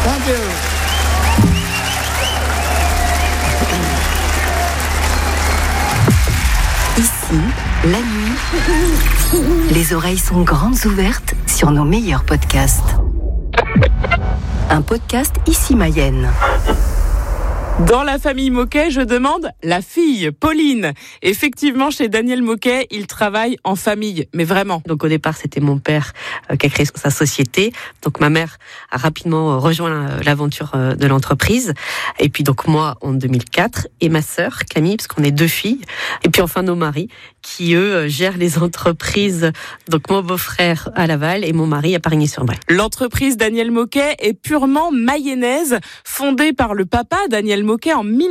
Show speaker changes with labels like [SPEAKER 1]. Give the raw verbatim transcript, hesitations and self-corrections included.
[SPEAKER 1] Thank you.
[SPEAKER 2] Ici, la nuit, les oreilles sont grandes ouvertes sur nos meilleurs podcasts. Un podcast Ici Mayenne.
[SPEAKER 3] Dans la famille Moquet, je demande la fille, Pauline. Effectivement, chez Daniel Moquet, il travaille en famille, mais vraiment.
[SPEAKER 4] Donc au départ, c'était mon père euh, qui a créé sa société. Donc ma mère a rapidement rejoint l'aventure euh, de l'entreprise. Et puis donc moi en deux mille quatre et ma sœur Camille, parce qu'on est deux filles. Et puis enfin nos maris qui eux gèrent les entreprises. Donc mon beau-frère à Laval et mon mari à Parigny-sur-Bray.
[SPEAKER 3] L'entreprise Daniel Moquet est purement mayonnaise, fondée par le papa Daniel Moquet en mille